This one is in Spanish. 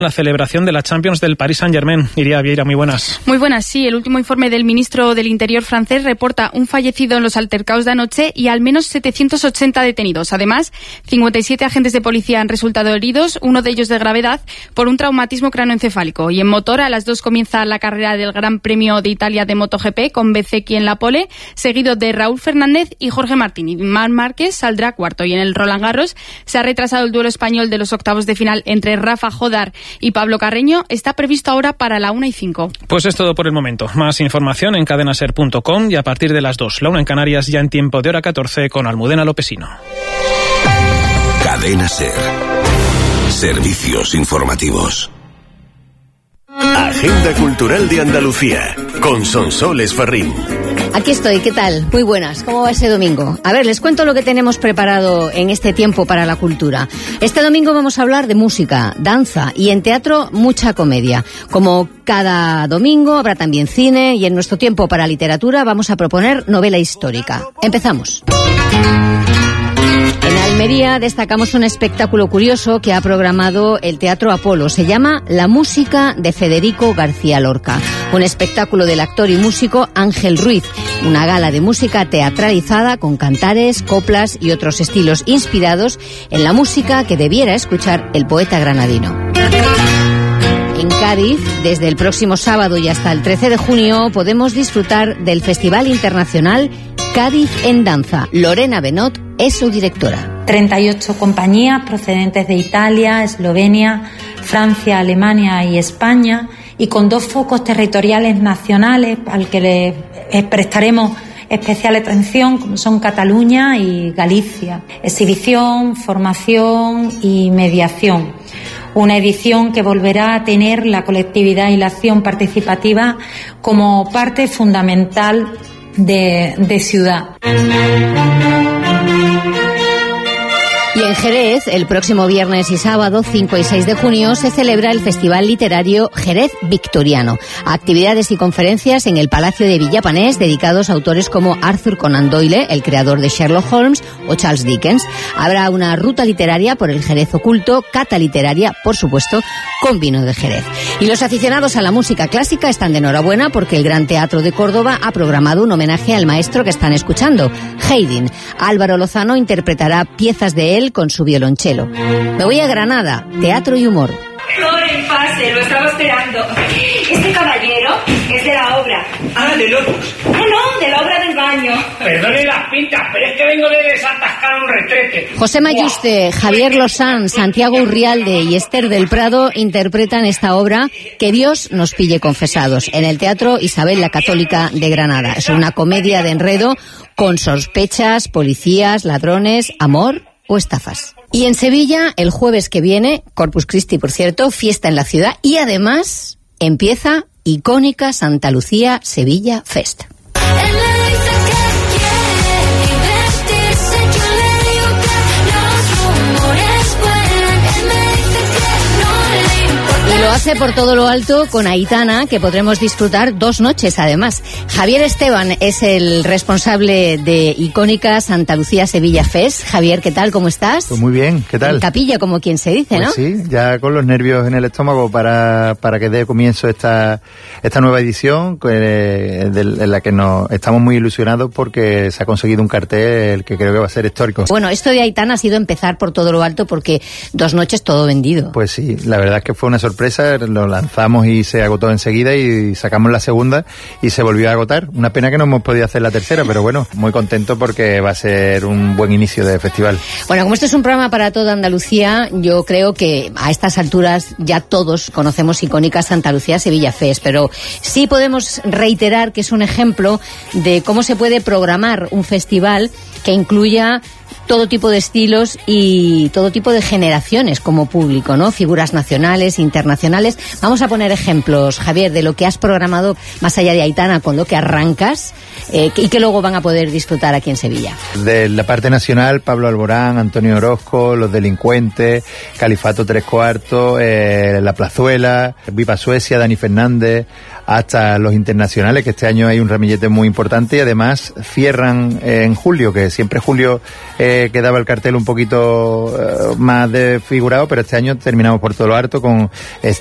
La celebración de la Champions del Paris Saint-Germain. Iria Vieira, muy buenas. Muy buenas, sí. El último informe del ministro del Interior francés reporta un fallecido en los altercados de anoche y al menos 780 detenidos. Además, 57 agentes de policía han resultado heridos, uno de ellos de gravedad, por un traumatismo cráneoencefálico. Y en motor, a las 2 comienza la carrera del Gran Premio de Italia de MotoGP, con Bezzecchi en la pole, seguido de Raúl Fernández y Jorge Martín. Y Marc Márquez saldrá cuarto. Y en el Roland Garros se ha retrasado el duelo español de los octavos de final entre Rafa Jodar y Pablo Carreño. Está previsto ahora para la 1:05. Pues es todo por el momento. Más información en cadenaser.com y a partir de las 2, la 1 en Canarias, ya en tiempo de hora 14 con Almudena Lopesino. Cadena Ser. Servicios informativos. Agenda Cultural de Andalucía, con Sonsoles Ferrín. Aquí estoy, ¿qué tal? Muy buenas, ¿cómo va ese domingo? A ver, les cuento lo que tenemos preparado en este tiempo para la cultura. Este domingo vamos a hablar de música, danza y en teatro mucha comedia. Como cada domingo habrá también cine y en nuestro tiempo para literatura vamos a proponer novela histórica. Empezamos. En Almería destacamos un espectáculo curioso que ha programado el Teatro Apolo. Se llama La música de Federico García Lorca. Un espectáculo del actor y músico Ángel Ruiz. Una gala de música teatralizada con cantares, coplas y otros estilos inspirados en la música que debiera escuchar el poeta granadino. En Cádiz, desde el próximo sábado y hasta el 13 de junio, podemos disfrutar del Festival Internacional Cádiz en Danza. Lorena Benot es su directora. 38 compañías procedentes de Italia, Eslovenia, Francia, Alemania y España, y con 2 focos territoriales nacionales al que le prestaremos especial atención, como son Cataluña y Galicia. Exhibición, formación y mediación. Una edición que volverá a tener la colectividad y la acción participativa como parte fundamental de ciudad. Y en Jerez, el próximo viernes y sábado, 5 y 6 de junio, se celebra el Festival Literario Jerez Victoriano. Actividades y conferencias en el Palacio de Villapanés dedicados a autores como Arthur Conan Doyle, el creador de Sherlock Holmes, o Charles Dickens. Habrá una ruta literaria por el Jerez oculto, cata literaria, por supuesto, con vino de Jerez. Y los aficionados a la música clásica están de enhorabuena porque el Gran Teatro de Córdoba ha programado un homenaje al maestro que están escuchando, Haydn. Álvaro Lozano interpretará piezas de él con su violonchelo. Me voy a Granada, teatro y humor. Loren, pase, lo estaba esperando. Este caballero es de la obra. Ah, de Locos. No, de la obra del baño. Perdone las pintas, pero es que vengo de desatascar un retrete. José Mayuste, Javier Lozán, Santiago Urrialde y Esther del Prado interpretan esta obra Que Dios nos pille confesados en el Teatro Isabel la Católica de Granada. Es una comedia de enredo con sospechas, policías, ladrones, amor o estafas. Y en Sevilla, el jueves que viene, Corpus Christi, por cierto, fiesta en la ciudad y además empieza icónica Santa Lucía Sevilla Fest. Y lo hace por todo lo alto con Aitana, que podremos disfrutar 2 noches además. Javier Esteban es el responsable de icónica Santa Lucía Sevilla Fest. Javier, ¿qué tal? ¿Cómo estás? Pues muy bien, ¿qué tal? En capilla, como quien se dice, pues ¿no? Sí, ya con los nervios en el estómago para que dé comienzo esta nueva edición en la que estamos muy ilusionados porque se ha conseguido un cartel que creo que va a ser histórico. Bueno, esto de Aitana ha sido empezar por todo lo alto porque 2 noches todo vendido. Pues sí, la verdad es que fue una sorpresa, lo lanzamos y se agotó enseguida y sacamos la segunda y se volvió a agotar. Una pena que no hemos podido hacer la tercera, pero bueno, muy contento porque va a ser un buen inicio de festival. Bueno, como este es un programa para toda Andalucía, yo creo que a estas alturas ya todos conocemos icónica Santa Lucía Sevilla Fest, pero sí podemos reiterar que es un ejemplo de cómo se puede programar un festival que incluya todo tipo de estilos y todo tipo de generaciones como público, ¿no? Figuras nacionales, internacionales. Vamos a poner ejemplos, Javier, de lo que has programado más allá de Aitana, con lo que arrancas y que luego van a poder disfrutar aquí en Sevilla. De la parte nacional, Pablo Alborán, Antonio Orozco, Los Delincuentes, Califato 3/4, La Plazuela, Viva Suecia, Dani Fernández, hasta los internacionales, que este año hay un ramillete muy importante y además cierran en julio, que siempre julio que quedaba el cartel un poquito más desfigurado, pero este año terminamos por todo lo alto con